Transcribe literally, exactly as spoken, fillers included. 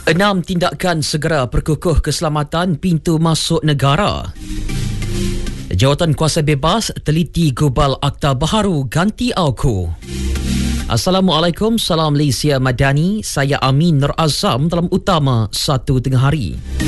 Enam tindakan segera perkukuh keselamatan pintu masuk negara. Jawatan Kuasa Bebas teliti gubal Akta Baharu ganti AUKU. Assalamualaikum, salam Malaysia Madani. Saya Amin Nur Azam dalam utama satu tengah hari.